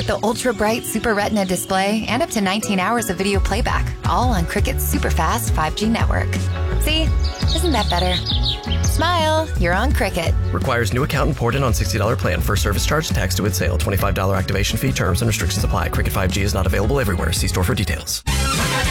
with the ultra-bright Super Retina display and up to 19 hours of video playback, all on Cricket's super-fast 5G network. See? Isn't that better? Smile, you're on Cricket. Requires new account and port in on $60 plan. First service charge, tax to with sale. $25 activation fee. Terms and restrictions apply. Cricket 5G is not available everywhere. See store for details.